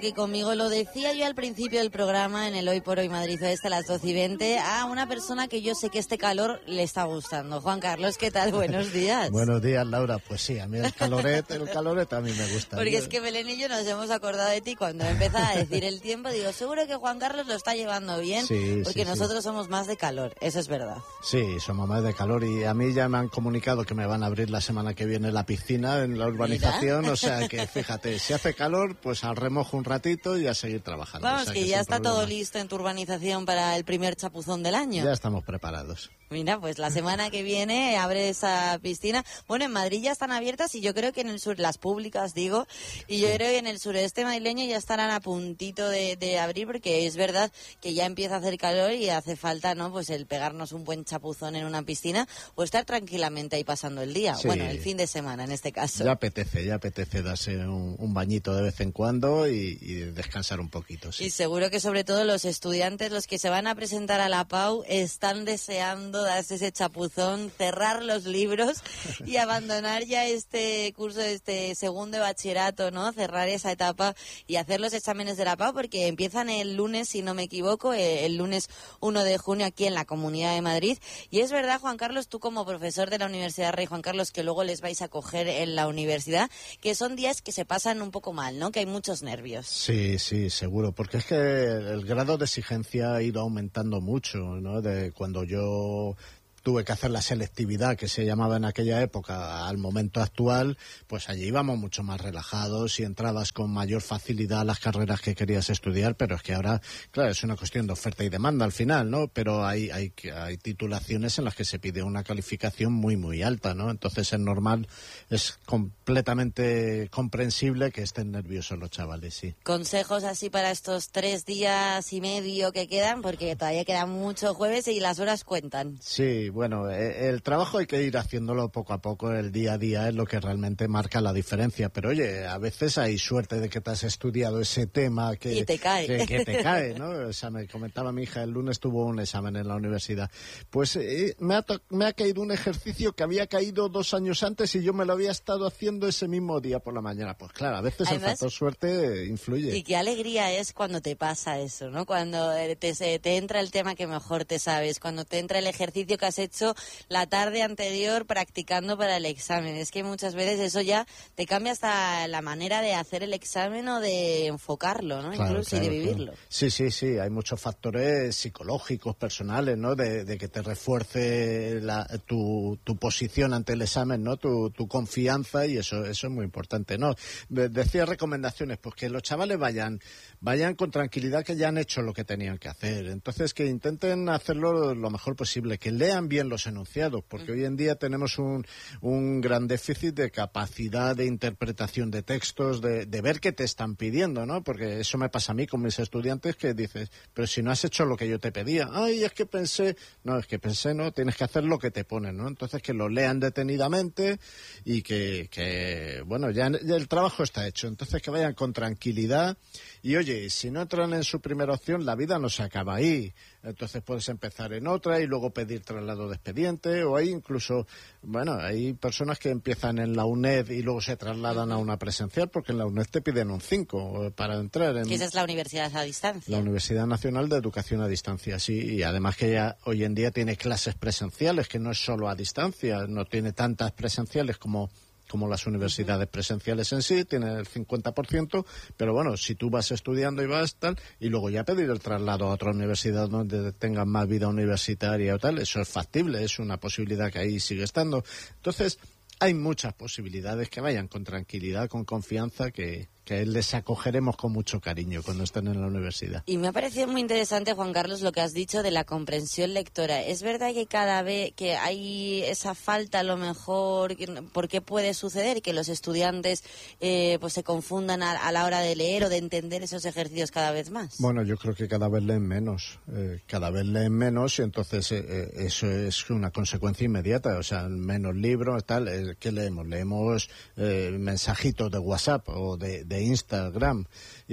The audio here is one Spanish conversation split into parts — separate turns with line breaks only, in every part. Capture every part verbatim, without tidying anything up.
que conmigo lo decía yo al principio del programa en el Hoy por Hoy Madrid Oeste a las doce y veinte a una persona que yo sé que este calor le está gustando. Juan Carlos, ¿qué tal? Buenos días.
Buenos días, Laura. Pues sí, a mí el caloret, el caloret a mí me gusta.
Porque es que Belén y yo nos hemos acordado de ti cuando empezaba a decir el tiempo. Digo, seguro que Juan Carlos lo está llevando bien,
sí,
porque
sí,
nosotros
sí.
somos más de calor, eso es verdad.
Sí, somos más de calor y a mí ya me han comunicado que me van a abrir la semana que viene la piscina en la urbanización. Mira. O sea que fíjate, si hace calor, pues al remojo un ratito y a seguir trabajando.
Vamos,
o sea,
que,
que
ya está
problema.
Todo listo en tu urbanización para el primer chapuzón del año.
Ya estamos preparados.
Mira, pues la semana que viene abre esa piscina. Bueno, en Madrid ya están abiertas y yo creo que en el sur, las públicas digo, y yo sí. creo que en el sureste madrileño ya estarán a puntito de, de abrir, porque es verdad que ya empieza a hacer calor y hace falta, ¿no? Pues el pegarnos un buen chapuzón en una piscina o estar tranquilamente ahí pasando el día. Sí. Bueno, el fin de semana en este caso.
Ya apetece, ya apetece darse un, un bañito de vez en cuando y, y descansar un poquito. Sí.
Y seguro que sobre todo los estudiantes, los que se van a presentar a la Pau, están deseando darse ese chapuzón, cerrar los libros y abandonar ya este curso, este segundo de bachillerato, ¿no? Cerrar esa etapa y hacer los exámenes de la Pau, porque empiezan el lunes, si no me equivoco, el lunes uno de junio aquí en la Comunidad de Madrid. Y es verdad, Juan Carlos, tú como profesor de la Universidad Rey Juan Carlos, que luego les vais a coger en la universidad, que son días que se pasan un poco mal, ¿no? Que hay muchos nervios.
Sí, sí, seguro, porque es que el grado de exigencia ha ido aumentando mucho, ¿no? De cuando yo tuve que hacer la selectividad que se llamaba en aquella época al momento actual, pues allí íbamos mucho más relajados y entrabas con mayor facilidad a las carreras que querías estudiar, pero es que ahora, claro, es una cuestión de oferta y demanda al final, ¿no? Pero hay hay, hay titulaciones en las que se pide una calificación muy, muy alta, ¿no? Entonces es normal, es completamente comprensible que estén nerviosos los chavales, sí.
Consejos así para estos tres días y medio que quedan, porque todavía queda mucho jueves y las horas cuentan.
Sí, bueno, el trabajo hay que ir haciéndolo poco a poco, el día a día es lo que realmente marca la diferencia, pero oye, a veces hay suerte de que te has estudiado ese tema que,
y te cae.
que, que te cae, ¿no? O sea, me comentaba mi hija, el lunes tuvo un examen en la universidad, pues eh, me, ha me ha caído un ejercicio que había caído dos años antes y yo me lo había estado haciendo ese mismo día por la mañana, pues claro, a veces Además, el factor suerte influye.
Y qué alegría es cuando te pasa eso, ¿no? Cuando te, te entra el tema que mejor te sabes, cuando te entra el ejercicio que has hecho la tarde anterior practicando para el examen. Es que muchas veces eso ya te cambia hasta la manera de hacer el examen o de enfocarlo, ¿no?
Claro,
Incluso
claro,
y de vivirlo.
Claro. Sí, sí, sí. Hay muchos factores psicológicos, personales, ¿no? De, de que te refuerce la, tu, tu posición ante el examen, ¿no? Tu, tu confianza y eso, eso es muy importante, ¿no? Decía recomendaciones, pues que los chavales vayan, vayan con tranquilidad, que ya han hecho lo que tenían que hacer. Entonces que intenten hacerlo lo mejor posible, que lean bien los enunciados, porque uh-huh. hoy en día tenemos un, un gran déficit de capacidad de interpretación de textos, de, de ver qué te están pidiendo, ¿no? Porque eso me pasa a mí con mis estudiantes, que dices, pero si no has hecho lo que yo te pedía, ay, es que pensé, no, es que pensé, no, tienes que hacer lo que te ponen, ¿no? Entonces que lo lean detenidamente y que, que bueno, ya, ya el trabajo está hecho, entonces que vayan con tranquilidad y oye, si no entran en su primera opción, la vida no se acaba ahí. Entonces puedes empezar en otra y luego pedir traslado de expediente, o hay incluso, bueno, hay personas que empiezan en la UNED y luego se trasladan uh-huh. a una presencial, porque en la UNED te piden un cinco para entrar. En
que esa es la Universidad a Distancia.
La Universidad Nacional de Educación a Distancia, sí, y además que ya hoy en día tiene clases presenciales, que no es solo a distancia, no tiene tantas presenciales como... como las universidades presenciales en sí, tienen el cincuenta por ciento, pero bueno, si tú vas estudiando y vas tal, y luego ya pedir el traslado a otra universidad donde tengan más vida universitaria o tal, eso es factible, es una posibilidad que ahí sigue estando. Entonces, hay muchas posibilidades, que vayan con tranquilidad, con confianza, que, que les acogeremos con mucho cariño cuando estén en la universidad.
Y me ha parecido muy interesante, Juan Carlos, lo que has dicho de la comprensión lectora. Es verdad que cada vez que hay esa falta, a lo mejor, ¿por qué puede suceder? Que los estudiantes eh, pues se confundan a, a la hora de leer o de entender esos ejercicios cada vez más.
Bueno, yo creo que cada vez leen menos, eh, cada vez leen menos y entonces eh, eh, eso es una consecuencia inmediata, o sea, menos libros, tal, eh, ¿qué leemos? Leemos eh, mensajitos de WhatsApp o de, de Instagram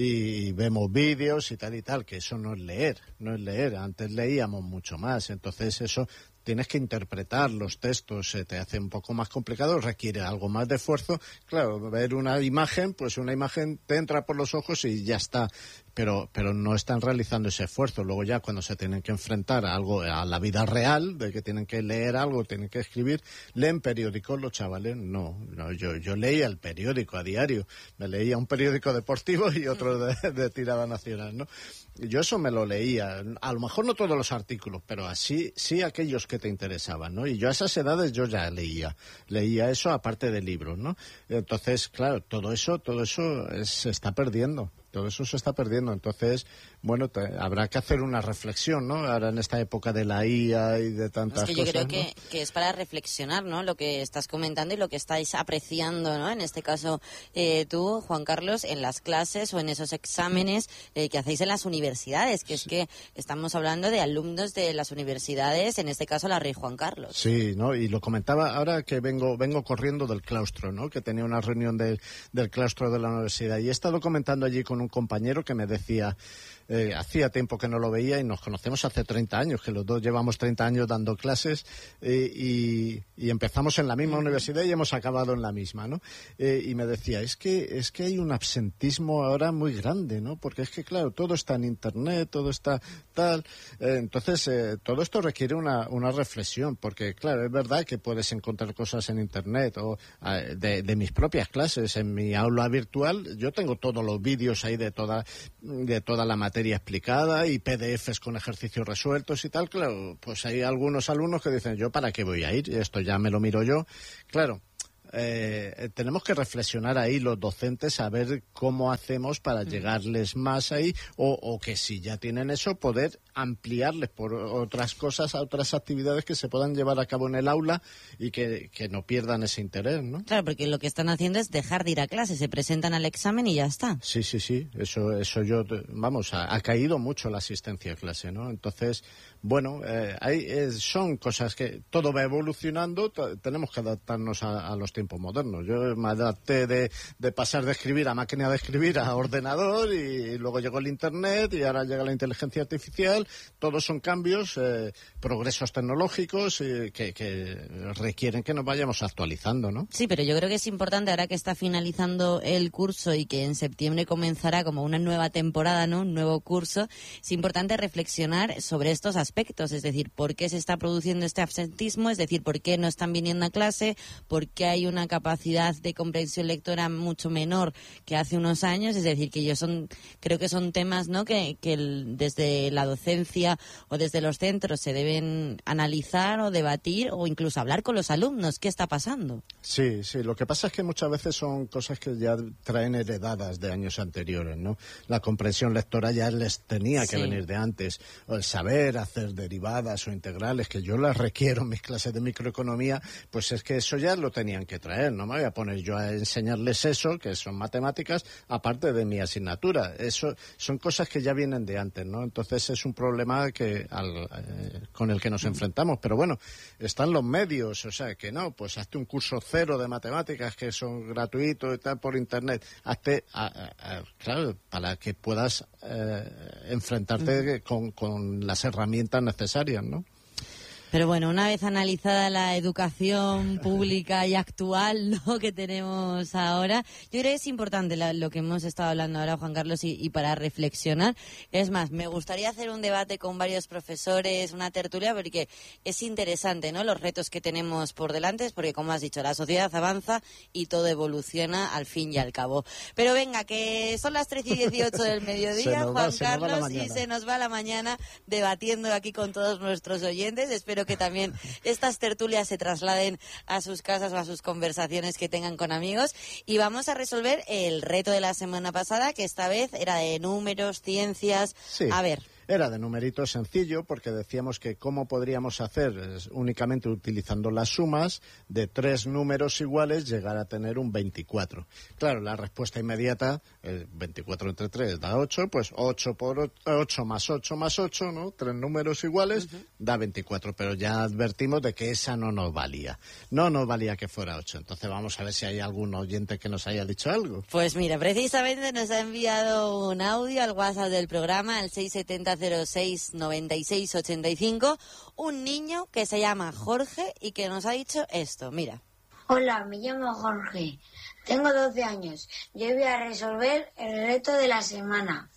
y vemos vídeos y tal y tal, que eso no es leer, no es leer, antes leíamos mucho más, entonces eso tienes que interpretar los textos, se te hace un poco más complicado, requiere algo más de esfuerzo. Claro, ver una imagen, pues una imagen te entra por los ojos y ya está. Pero, pero no están realizando ese esfuerzo. Luego ya cuando se tienen que enfrentar a algo, a la vida real, de que tienen que leer algo, tienen que escribir, leen periódicos los chavales. No, no yo, yo leía el periódico a diario. Me leía un periódico deportivo y otro de, de tirada nacional, ¿no? Yo eso me lo leía. A lo mejor no todos los artículos, pero así sí aquellos que te interesaban, ¿no? Y yo a esas edades yo ya leía. Leía eso aparte de libros, ¿no? Entonces, claro, todo eso, todo eso es, se está perdiendo. Todo eso se está perdiendo. Entonces, bueno, te, habrá que hacer una reflexión, ¿no? Ahora en esta época de la I A y de tantas cosas. Es que yo
creo
¿no?
que, que es para reflexionar, ¿no? Lo que estás comentando y lo que estáis apreciando, ¿no? En este caso, eh, tú, Juan Carlos, en las clases o en esos exámenes eh, que hacéis en las universidades, que sí. Es que estamos hablando de alumnos de las universidades, en este caso la Rey Juan Carlos.
Sí, ¿no? Y lo comentaba ahora que vengo vengo corriendo del claustro, ¿no? Que tenía una reunión de, del claustro de la universidad y he estado comentando allí con un compañero que me decía, eh, hacía tiempo que no lo veía y nos conocemos hace treinta años, que los dos llevamos treinta años dando clases eh, y, y empezamos en la misma universidad y hemos acabado en la misma, ¿no? Eh, y me decía, es que es que hay un absentismo ahora muy grande, ¿no? Porque es que, claro, todo está en Internet, todo está tal. Eh, entonces, eh, todo esto requiere una, una reflexión, porque, claro, es verdad que puedes encontrar cosas en Internet o eh, de, de mis propias clases, en mi aula virtual, yo tengo todos los vídeos ahí de toda, de toda la materia explicada y P D Efes con ejercicios resueltos y tal. Claro, pues hay algunos alumnos que dicen, ¿yo para qué voy a ir? Esto ya me lo miro yo. Claro. Eh, tenemos que reflexionar ahí los docentes a ver cómo hacemos para llegarles más ahí o, o que si ya tienen eso poder ampliarles por otras cosas a otras actividades que se puedan llevar a cabo en el aula y que, que no pierdan ese interés, ¿no?
Claro, porque lo que están haciendo es dejar de ir a clase, se presentan al examen y ya está.
Sí, sí, sí, eso, eso yo, vamos, ha, ha caído mucho la asistencia a clase, ¿no? Entonces, bueno, eh, hay, eh, son cosas que todo va evolucionando, t- tenemos que adaptarnos a, a los tiempos modernos. Yo me adapté de, de pasar de escribir a máquina de escribir a ordenador y, y luego llegó el Internet y ahora llega la inteligencia artificial. Todos son cambios, eh, progresos tecnológicos eh, que, que requieren que nos vayamos actualizando, ¿no?
Sí, pero yo creo que es importante ahora que está finalizando el curso y que en septiembre comenzará como una nueva temporada, ¿no? Un nuevo curso. Es importante reflexionar sobre estos aspectos, es decir, por qué se está produciendo este absentismo, es decir, por qué no están viniendo a clase, por qué hay una capacidad de comprensión lectora mucho menor que hace unos años, es decir, que yo son, creo que son temas, ¿no? que, que el, desde la docencia o desde los centros se deben analizar o debatir o incluso hablar con los alumnos. ¿Qué está pasando?
Sí, sí. Lo que pasa es que muchas veces son cosas que ya traen heredadas de años anteriores, ¿no? La comprensión lectora ya les tenía que sí. venir de antes. O el saber hacer derivadas o integrales, que yo las requiero en mis clases de microeconomía, pues es que eso ya lo tenían que traer. No me voy a poner yo a enseñarles eso, que son matemáticas, aparte de mi asignatura. Eso son cosas que ya vienen de antes, ¿no? Entonces es un problema que al, eh, con el que nos enfrentamos. Pero bueno, están los medios, o sea, que no, pues hazte un curso cero de matemáticas que son gratuitos y tal por internet. Hazte, a, a, a, claro, para que puedas eh, enfrentarte con, con las herramientas necesarias, ¿no?
Pero bueno, una vez analizada la educación pública y actual, ¿no?, que tenemos ahora, yo creo que es importante la, lo que hemos estado hablando ahora, Juan Carlos, y, y para reflexionar. Es más, me gustaría hacer un debate con varios profesores, una tertulia, porque es interesante, ¿no?, los retos que tenemos por delante, porque como has dicho, la sociedad avanza y todo evoluciona al fin y al cabo. Pero venga, que son las tres y dieciocho del mediodía, Juan va, Carlos, y se nos va la mañana debatiendo aquí con todos nuestros oyentes. Espero que también estas tertulias se trasladen a sus casas o a sus conversaciones que tengan con amigos. Y vamos a resolver el reto de la semana pasada, que esta vez era de números, ciencias.
Sí.
A ver.
Era de numerito sencillo, porque decíamos que cómo podríamos hacer, es, únicamente utilizando las sumas de tres números iguales, llegar a tener un veinticuatro. Claro, la respuesta inmediata, el veinticuatro entre tres da ocho, pues ocho por ocho más ocho más ocho, ¿no? Tres números iguales, uh-huh. da veinticuatro, pero ya advertimos de que esa no nos valía. No nos valía que fuera ocho. Entonces vamos a ver si hay algún oyente que nos haya dicho algo.
Pues mira, precisamente nos ha enviado un audio al WhatsApp del programa, al seis setenta cero seis noventa y seis ochenta y cinco, un niño que se llama Jorge y que nos ha dicho esto, mira.
Hola, me llamo Jorge, tengo doce años, yo voy a resolver el reto de la semana.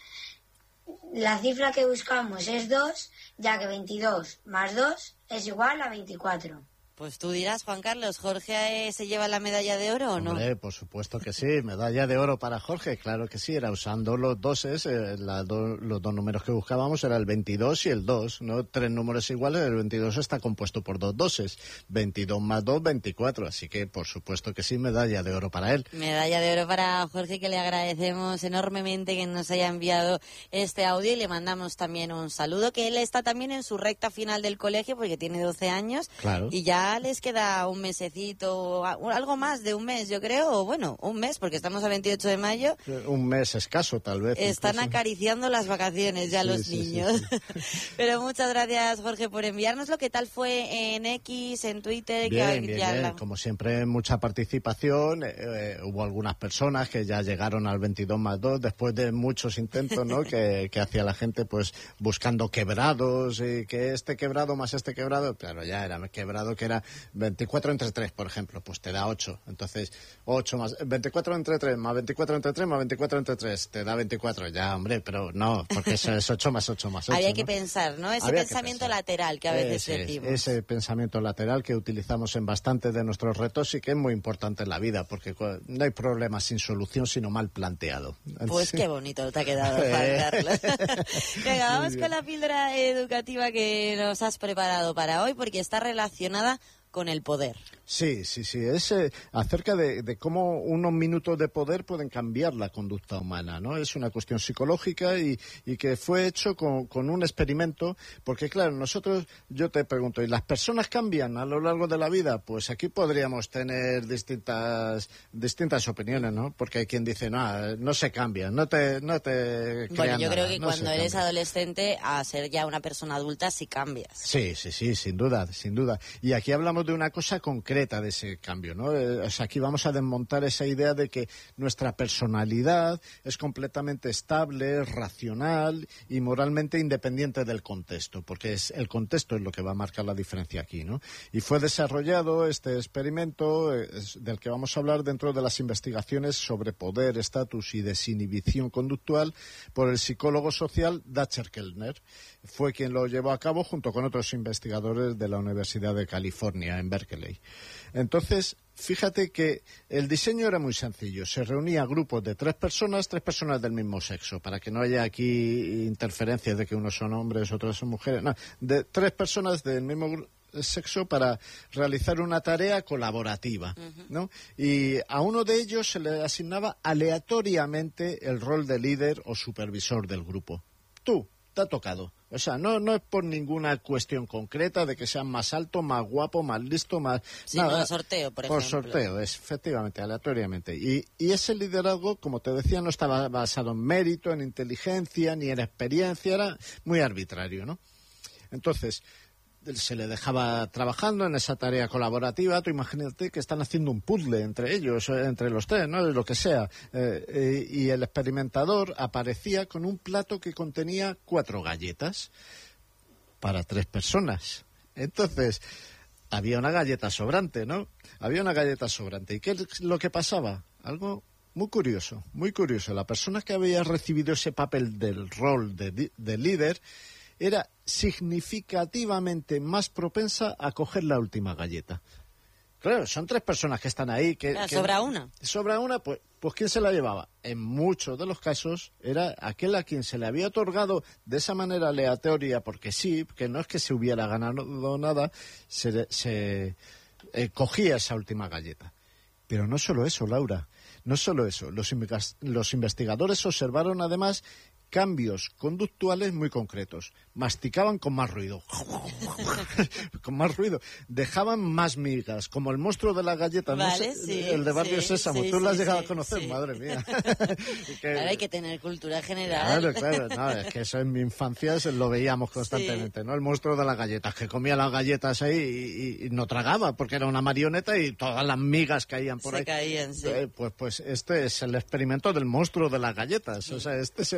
La cifra que buscamos es dos, ya que veintidós más dos es igual a veinticuatro.
Pues tú dirás, Juan Carlos, ¿Jorge eh, se lleva la medalla de oro o no?
Hombre, por supuesto que sí, medalla de oro para Jorge, claro que sí, era usando los doses, eh, la do, los dos números que buscábamos era el veintidós y el dos, ¿no? Tres números iguales, el veintidós está compuesto por dos doses, veintidós más dos, veinticuatro, así que por supuesto que sí, medalla de oro para él.
Medalla de oro para Jorge, que le agradecemos enormemente que nos haya enviado este audio y le mandamos también un saludo, que él está también en su recta final del colegio porque tiene doce años,
claro.
Y ya les queda un mesecito, algo más de un mes, yo creo, o bueno, un mes, porque estamos a veintiocho de mayo.
Un mes escaso, tal vez.
Están
incluso
acariciando las vacaciones ya
sí,
los
sí,
niños.
Sí, sí.
Pero muchas gracias, Jorge, por enviárnoslo. ¿Qué tal fue en X, en Twitter?
Bien,
que
bien,
ya
bien.
La...
Como siempre, mucha participación. Eh, eh, hubo algunas personas que ya llegaron al veintidós más dos después de muchos intentos, ¿no? que, que hacía la gente, pues, buscando quebrados, y que este quebrado más este quebrado, claro, ya era quebrado que era veinticuatro entre tres, por ejemplo, pues te da ocho. Entonces, ocho más veinticuatro entre tres, más veinticuatro entre tres, más veinticuatro entre tres, te da veinticuatro. Ya, hombre, pero no, porque eso es ocho más ocho más ocho.
Había
¿no?
que pensar, ¿no? Ese
Había
pensamiento lateral que a veces
ese,
decimos.
Ese pensamiento lateral que utilizamos en bastantes de nuestros retos y que es muy importante en la vida, porque no hay problema sin solución, sino mal planteado.
Pues qué bonito te ha quedado, Juan Carlos. Venga, vamos con la píldora educativa que nos has preparado para hoy, porque está relacionada con el poder.
Sí, sí, sí. Es eh, acerca de, de cómo unos minutos de poder pueden cambiar la conducta humana, ¿no? Es una cuestión psicológica y, y que fue hecho con, con un experimento, porque claro, nosotros, yo te pregunto, ¿y las personas cambian a lo largo de la vida? Pues aquí podríamos tener distintas distintas opiniones, ¿no? Porque hay quien dice, no, no se cambia, no te no te
Bueno, yo
nada,
creo que
no
cuando eres
cambia.
adolescente a ser ya una persona adulta sí cambias.
Sí, sí, sí, sin duda, sin duda. Y aquí hablamos de una cosa concreta de ese cambio, ¿no? Eh, o sea, aquí vamos a desmontar esa idea de que nuestra personalidad es completamente estable, racional y moralmente independiente del contexto, porque es el contexto es lo que va a marcar la diferencia aquí, ¿no? Y fue desarrollado este experimento eh, del que vamos a hablar dentro de las investigaciones sobre poder, estatus y desinhibición conductual por el psicólogo social Dacher Kellner. Fue quien lo llevó a cabo junto con otros investigadores de la Universidad de California en Berkeley. Entonces, fíjate que el diseño era muy sencillo. Se reunía grupos de tres personas, tres personas del mismo sexo, para que no haya aquí interferencias de que unos son hombres, otros son mujeres. No, de tres personas del mismo sexo para realizar una tarea colaborativa, ¿no? Y a uno de ellos se le asignaba aleatoriamente el rol de líder o supervisor del grupo. Tú, te ha tocado. O sea, no, no es por ninguna cuestión concreta de que sean más alto, más guapo, más listo, más...
Sí,
nada,
por sorteo, por,
por
ejemplo.
sorteo, es, efectivamente, aleatoriamente. Y, y ese liderazgo, como te decía, no estaba basado en mérito, en inteligencia, ni en experiencia, era muy arbitrario, ¿no? Entonces, se le dejaba trabajando en esa tarea colaborativa. Tú imagínate que están haciendo un puzzle entre ellos, entre los tres, ¿no? Lo que sea. Eh, eh, y el experimentador aparecía con un plato que contenía cuatro galletas para tres personas. Entonces, había una galleta sobrante, ¿no? Había una galleta sobrante. ¿Y qué es lo que pasaba? Algo muy curioso, muy curioso. La persona que había recibido ese papel del rol de, de líder era significativamente más propensa a coger la última galleta. Claro, son tres personas que están ahí. Que,
Claro,
que
sobra una.
Sobra una, pues, pues ¿quién se la llevaba? En muchos de los casos era aquel a quien se le había otorgado de esa manera aleatoria, porque sí, que no es que se hubiera ganado nada, se, se eh, cogía esa última galleta. Pero no solo eso, Laura, no solo eso. Los, los investigadores observaron además cambios conductuales muy concretos. Masticaban con más ruido. Con más ruido. Dejaban más migas, como el monstruo de la galleta.
Vale,
¿no?
sí,
el de Barrio
sí,
Sésamo.
sí,
Tú lo has
sí,
llegado
sí,
a conocer,
sí.
madre mía. que,
Claro, hay que tener cultura general.
Claro, claro. No, es que eso en mi infancia se lo veíamos constantemente, sí. ¿no? El monstruo de las galletas, que comía las galletas ahí y, y, y no tragaba, porque era una marioneta y todas las migas caían por
se
ahí.
caían, sí.
Eh, pues, pues este es el experimento del monstruo de las galletas. Sí. O sea, este es el experimento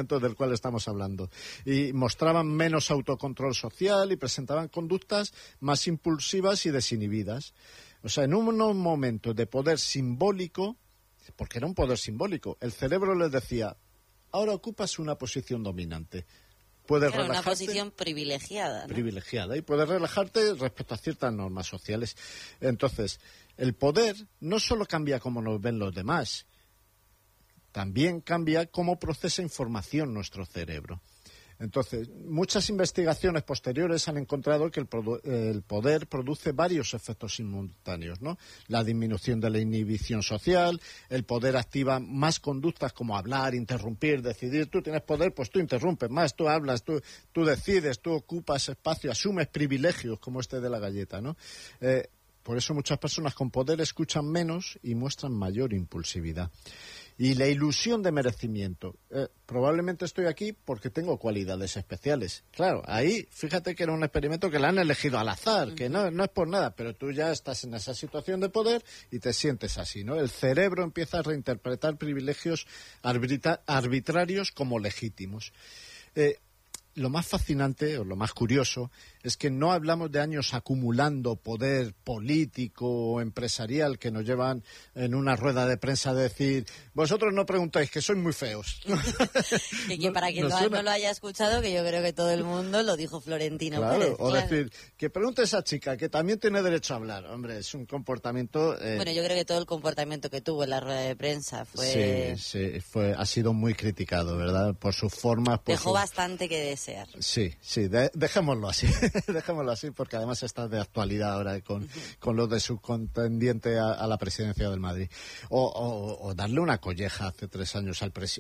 experimento del cual estamos hablando. Y mostraban menos autocontrol social y presentaban conductas más impulsivas y desinhibidas. O sea, en unos momentos de poder simbólico, porque era un poder simbólico, el cerebro les decía, ahora ocupas una posición dominante. Puedes
claro,
relajarte,
una posición privilegiada, ¿no?
Privilegiada, y puedes relajarte respecto a ciertas normas sociales. Entonces, el poder no solo cambia cómo nos ven los demás, también cambia cómo procesa información nuestro cerebro. Entonces, muchas investigaciones posteriores han encontrado que el, produ- el poder produce varios efectos simultáneos, ¿no? La disminución de la inhibición social, el poder activa más conductas como hablar, interrumpir, decidir. Tú tienes poder, pues tú interrumpes más, tú hablas, tú, tú decides, tú ocupas espacio, asumes privilegios como este de la galleta, ¿no? Eh, por eso muchas personas con poder escuchan menos y muestran mayor impulsividad. Y la ilusión de merecimiento. Eh, probablemente estoy aquí porque tengo cualidades especiales. Claro, ahí, fíjate que era un experimento que le han elegido al azar, que no, no es por nada, pero tú ya estás en esa situación de poder y te sientes así, ¿no? El cerebro empieza a reinterpretar privilegios arbitra- arbitrarios como legítimos. Eh, Lo más fascinante o lo más curioso es que no hablamos de años acumulando poder político o empresarial que nos llevan en una rueda de prensa a decir, vosotros no preguntáis, que sois muy feos.
que, que para quien no, suena... no lo haya escuchado, que yo creo que todo el mundo lo dijo Florentino
claro,
Pérez.
O
claro.
decir, que pregunte a esa chica, que también tiene derecho a hablar. Hombre, es un comportamiento... Eh...
Bueno, yo creo que todo el comportamiento que tuvo en la rueda de prensa fue...
Sí, sí, fue, ha sido muy criticado, ¿verdad? Por sus formas... Por
Dejó
su...
bastante que desear.
Sí, sí, de, dejémoslo así, dejémoslo así, porque además está de actualidad ahora con, uh-huh. con lo de su contendiente a, a la presidencia del Madrid. O, o, o darle una colleja hace tres años al, pres,